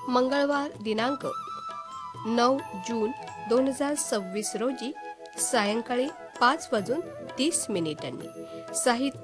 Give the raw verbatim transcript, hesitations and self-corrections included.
मंगळवार दिनांक नऊ जून दोन हजार सव्वीस रोजी सायंकाळी पाच वाजून तीस मिनिटांनी साहित्य